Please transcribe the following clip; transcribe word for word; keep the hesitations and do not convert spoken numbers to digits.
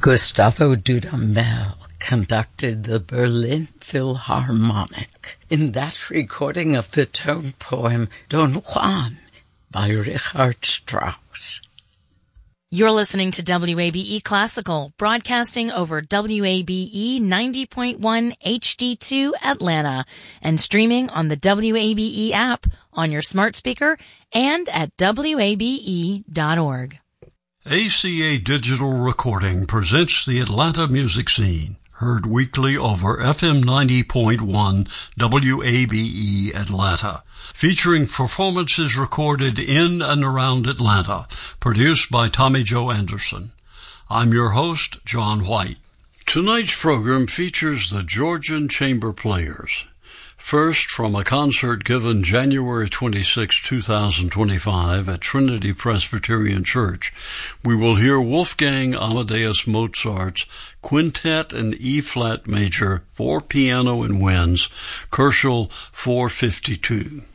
Gustavo Dudamel conducted the Berlin Philharmonic in that recording of the tone poem Don Juan by Richard Strauss. You're listening to W A B E Classical, broadcasting over W A B E ninety point one H D two Atlanta and streaming on the W A B E app on your smart speaker and at W A B E dot org. A C A Digital Recording presents the Atlanta music scene, heard weekly over F M ninety point one W A B E Atlanta, featuring performances recorded in and around Atlanta, produced by Tommy Joe Anderson. I'm your host, John White. Tonight's program features the Georgian Chamber Players. First, from a concert given January twenty-sixth, twenty twenty-five at Trinity Presbyterian Church, we will hear Wolfgang Amadeus Mozart's Quintet in E-flat major for piano and winds, Koelschel four fifty-two.